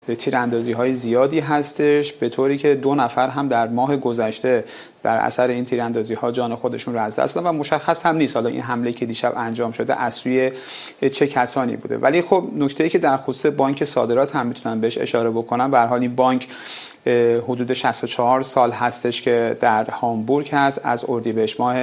تیراندازی‌های زیادی هستش، به طوری که 2 نفر هم در ماه گذشته بر اثر این تیراندازی‌ها جان خودشون رو از دست دادن و مشخص هم نیست حالا این حمله که دیشب انجام شده از سوی چه کسانی بوده. ولی خب نکته‌ای که در خصوص بانک صادرات هم میتونم بهش اشاره بکنم، به هر حال این بانک حدود 64 سال هستش که در هامبورگ هست، از اردیبهشت ماه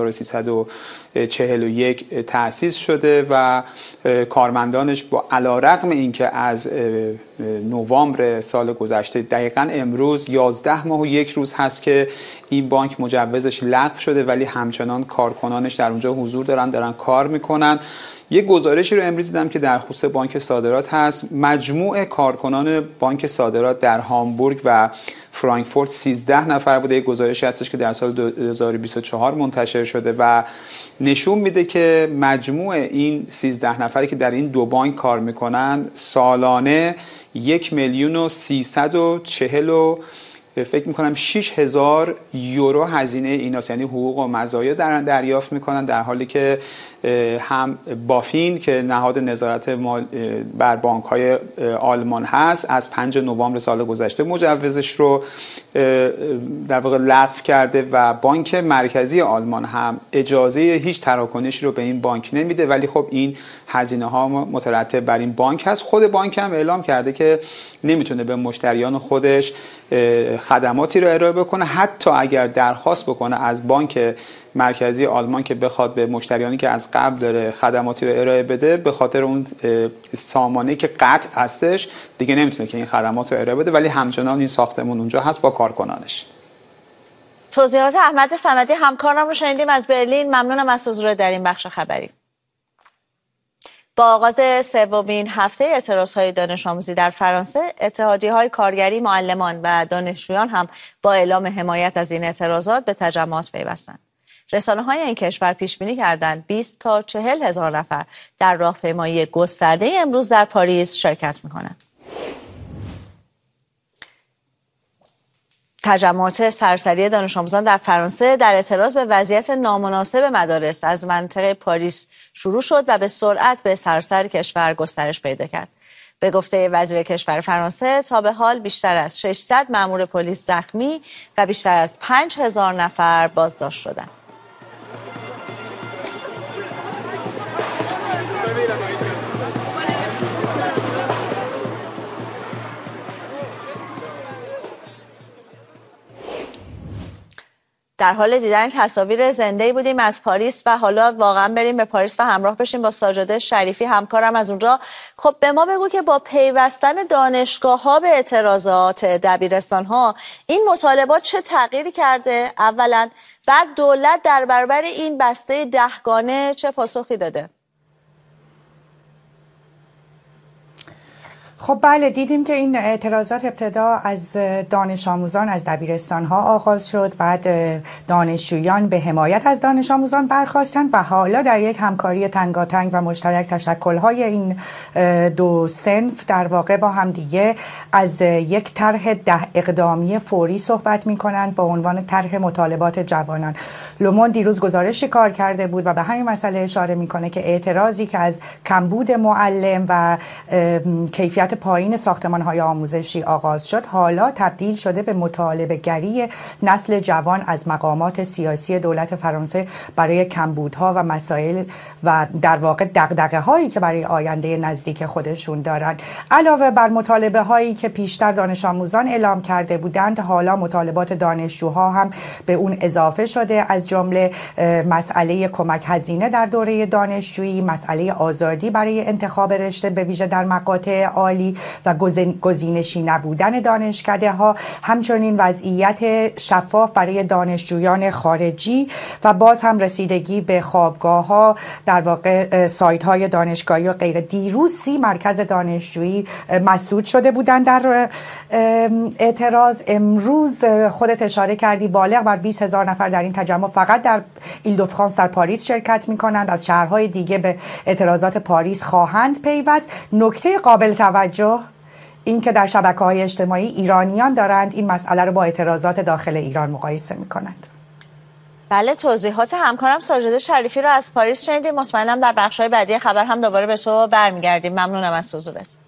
1341 تأسیس شده و کارمندانش با علیرغم اینکه از نوامبر سال گذشته دقیقاً امروز 11 ماه و 1 روز هست که این بانک مجوزش لغو شده، ولی همچنان کارکنانش در اونجا حضور دارن کار میکنن. یک گزارشی رو امروز دیدم که در خصوص بانک صادرات هست. مجموع کارکنان بانک صادرات در هامبورگ و فرانکفورت 13 نفر بوده. یک گزارشی هستش که در سال 2024 منتشر شده و نشون میده که مجموع این 13 نفری که در این دو بانک کار میکنن سالانه 1,340,000 فکر میکنم 6,000 یورو هزینه ایناست، یعنی حقوق و مزایا دریافت میکنن، در حالی که هم بافین که نهاد نظارت بر بانک های آلمان هست از 5 نوامبر سال گذشته مجوزش رو در واقع لغو کرده و بانک مرکزی آلمان هم اجازه هیچ تراکنشی رو به این بانک نمیده، ولی خب این هزینه ها مترتب بر این بانک هست. خود بانک هم اعلام کرده که نمیتونه به مشتریان خودش خدماتی رو ارائه بکنه، حتی اگر درخواست بکنه از بانک مرکزی آلمان که بخواد به مشتریانی که از قبل داره خدماتی رو ارائه بده، به خاطر اون سامانه که قطع هستش دیگه نمیتونه که این خدمات رو ارائه بده، ولی همچنان این ساختمون اونجا هست با کارکنانش. توضیحات احمد صمدی همکارم رو شنیدیم از برلین. ممنونم از حضور در این بخش خبری. با آغاز سومین هفته اعتراضهای دانش آموزی در فرانسه، اتحادیه‌های کارگری، معلمان و دانشجویان هم با اعلام حمایت از این اعتراضات به تجمعات پیوستند. رسانه‌های این کشور پیش بینی کردند 20 تا 40 هزار نفر در راهپیمایی گسترده امروز در پاریس شرکت می‌کنند. تجمعات سراسری دانش آموزان در فرانسه در اعتراض به وضعیت نامناسب مدارس از منطقه پاریس شروع شد و به سرعت به سراسر کشور گسترش پیدا کرد. به گفته وزیر کشور فرانسه تا به حال بیشتر از 600 مأمور پلیس زخمی و بیشتر از 5000 نفر بازداشت شدند. در حال دیدن تصاویر زنده‌ای بودیم از پاریس و حالا واقعا بریم به پاریس و همراه بشیم با ساجده شریفی همکارم از اونجا. خب به ما بگو که با پیوستن دانشگاه‌ها به اعتراضات دبیرستان‌ها این مطالبات چه تغییری کرده؟ اولا، بعد دولت در برابر این بسته 10گانه چه پاسخی داده؟ خب بله، دیدیم که این اعتراضات ابتدا از دانش آموزان از دبیرستان ها آغاز شد، بعد دانشجویان به حمایت از دانش آموزان برخاستند و حالا در یک همکاری تنگاتنگ و مشترک تشکل های این دو صنف در واقع با هم دیگه از یک طرح 10 اقدامی فوری صحبت می کنند با عنوان طرح مطالبات جوانان. لوموند دیروز گزارشی کار کرده بود و به همین مسئله اشاره میکنه که اعتراضی که از کمبود معلم و کیفیت پایین ساختمان‌های آموزشی آغاز شد، حالا تبدیل شده به مطالبه گری نسل جوان از مقامات سیاسی دولت فرانسه برای کمبودها و مسائل و در واقع دغدغه‌هایی که برای آینده نزدیک خودشون دارن. علاوه بر مطالبه هایی که پیشتر دانش آموزان اعلام کرده بودند، حالا مطالبات دانشجوها هم به اون اضافه شده، از جمله مسئله کمک هزینه در دوره دانشجویی، مسئله آزادی برای انتخاب رشته به ویژه در مقاطع عالی و گزینشی نبودن دانشکده ها، همچنین وضعیت شفاف برای دانشجویان خارجی و باز هم رسیدگی به خوابگاه ها، در واقع سایت های دانشگاهی و غیره. دیروز 30 مرکز دانشجویی مسدود شده بودند در اعتراض. امروز خودت اشاره کردی بالغ بر 20,000 نفر در این تجمع فقط در ایل دو فرانس در پاریس شرکت می کنند. از شهرهای دیگه به اعتراضات پاریس خواهند پیوست. نکته قابل توجه این که در شبکه‌های اجتماعی ایرانیان دارند این مسئله رو با اعتراضات داخل ایران مقایسه می کنند. بله، توضیحات همکارم ساجده شریفی رو از پاریس شنیدیم. مطمئنم در بخش‌های بعدی خبر هم دوباره به تو برمیگردیم. ممنونم از حضورت.